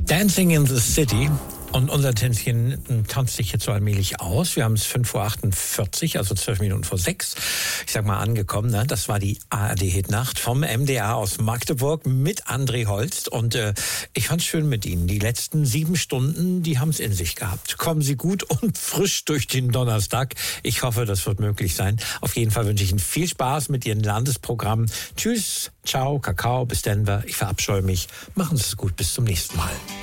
Dancing in the City. Und unser Tänzchen tanzt sich jetzt so allmählich aus. Wir haben es 5:48 Uhr, also 12 Minuten vor 6. Ich sag mal angekommen, ne? Das war die ARD-Hitnacht vom MDR aus Magdeburg mit André Holst. Und ich fand's schön mit Ihnen. Die letzten 7 Stunden, die haben's in sich gehabt. Kommen Sie gut und frisch durch den Donnerstag. Ich hoffe, das wird möglich sein. Auf jeden Fall wünsche ich Ihnen viel Spaß mit Ihren Landesprogrammen. Tschüss, ciao, Kakao, bis Denver. Ich verabscheue mich. Machen Sie es gut, bis zum nächsten Mal.